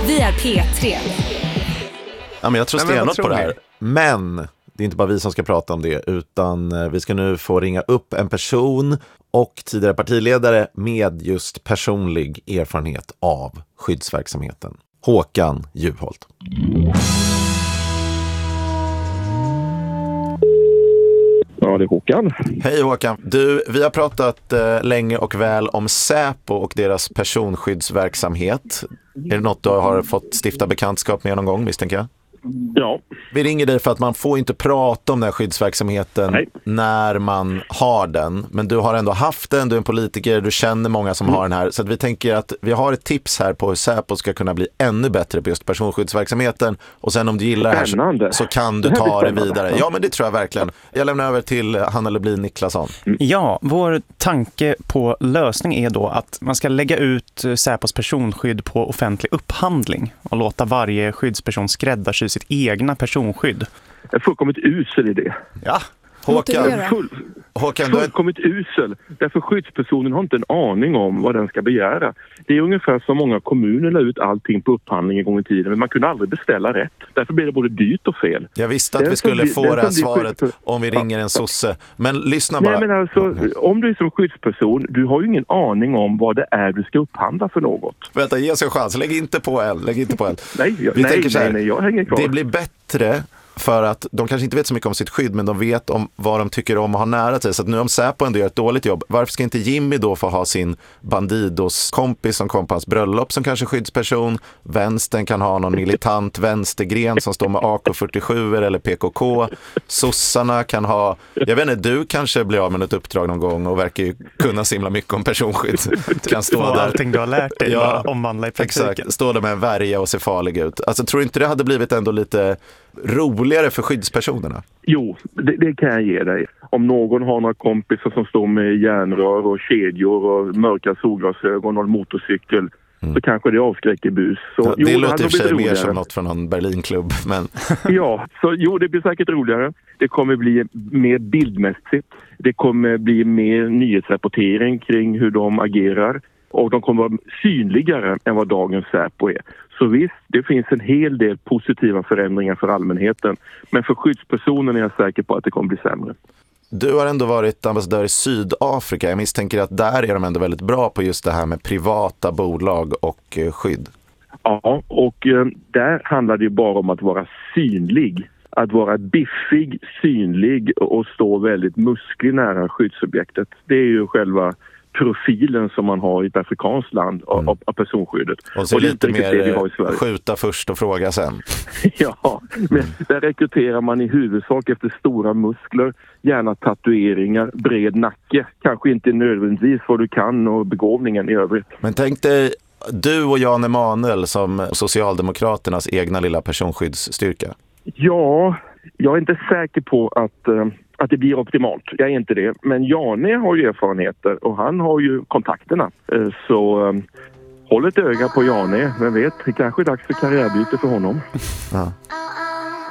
Vi är P3. Ja, men jag tror stenhårt på det här. Men det är inte bara vi som ska prata om det, utan vi ska nu få ringa upp en person och tidigare partiledare med just personlig erfarenhet av skyddsverksamheten. Håkan Juholt. Ja, det är Håkan. Hej Håkan. Du, vi har pratat länge och väl om Säpo och deras personskyddsverksamhet. Är det något du har fått stifta bekantskap med någon gång, misstänker jag? Ja. Vi ringer dig för att man får inte prata om den här skyddsverksamheten när man har den. Men du har ändå haft den, du är en politiker, du känner många som har den här. Så att vi tänker att vi har ett tips här på hur Säpo ska kunna bli ännu bättre på just personskyddsverksamheten. Och sen om du gillar det här så kan du ta det vidare. Ja, men det tror jag verkligen. Jag lämnar över till Hanna Lublin Niklasson. Ja, vår tanke på lösning är då att man ska lägga ut Säpos personskydd på offentlig upphandling och låta varje skyddsperson skräddarsy sitt egna personskydd. En fullkomligt usel idé. Ja, Håkan, fullkomligt usel. Därför skyddspersonen har inte en aning om vad den ska begära. Det är ungefär som många kommuner la ut allting på upphandling en gång i tiden, men man kunde aldrig beställa rätt. Därför blir det både dyrt och fel. Jag visste att vi skulle få det här svaret om vi ringer en sosse. Men lyssna bara. Nej, men alltså, om du är som skyddsperson, du har ju ingen aning om vad det är du ska upphandla för något. Vänta, ge oss en chans. Lägg inte på eld. Nej, jag hänger kvar. Det blir bättre för att de kanske inte vet så mycket om sitt skydd, men de vet om vad de tycker om att ha nära sig. Så att nu om Säpo ändå gör ett dåligt jobb, varför ska inte Jimmy då få ha sin Bandidos kompis som kom på hans bröllop som kanske skyddsperson? Vänstern kan ha någon militant vänstergren som står med AK47 eller PKK. Sossarna kan ha, jag vet inte, du kanske blir av med ett uppdrag någon gång och verkar ju kunna simla mycket om personskydd. Kan stå där. Allting du har lärt dig omvandla i praktiken. Exakt, stå där med en värja och se farlig ut. Alltså tror inte det hade blivit ändå lite roligare för skyddspersonerna? Jo, det kan jag ge dig. Om någon har några kompisar som står med järnrör och kedjor och mörka solglasögon och en motorcykel, så kanske det avskräcker bus. Så, det låter i och för sig mer som något från någon Berlinklubb. Men... Ja, så det blir säkert roligare. Det kommer bli mer bildmässigt. Det kommer bli mer nyhetsrapportering kring hur de agerar. Och de kommer vara synligare än vad dagens Säpo är. Så visst, det finns en hel del positiva förändringar för allmänheten. Men för skyddspersonen är jag säker på att det kommer bli sämre. Du har ändå varit ambassadör i Sydafrika. Jag misstänker att där är de ändå väldigt bra på just det här med privata bolag och skydd. Ja, och där handlar det ju bara om att vara synlig. Att vara biffig, synlig och stå väldigt musklig nära skyddsobjektet. Det är ju själva profilen som man har i ett afrikanskt land av personskyddet. Och så lite mer skjuta först och fråga sen. Ja, men där rekryterar man i huvudsak efter stora muskler, gärna tatueringar, bred nacke. Kanske inte nödvändigtvis vad du kan och begåvningen i övrigt. Men tänk dig du och Jan Emanuel som Socialdemokraternas egna lilla personskyddsstyrka. Ja, jag är inte säker på att det blir optimalt. Jag är inte det. Men Jane har ju erfarenheter och han har ju kontakterna. Så håll ett öga på Jane. Vem vet, det kanske är dags för karriärbyte för honom. Ja.